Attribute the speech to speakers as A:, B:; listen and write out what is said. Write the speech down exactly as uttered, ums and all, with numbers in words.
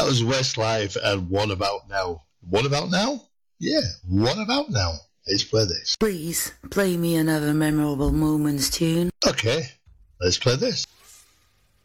A: That was Westlife and What About Now? What About Now? Yeah, What About Now? Let's play this.
B: Please, play me another Memorable Moments tune.
A: Okay, let's play this.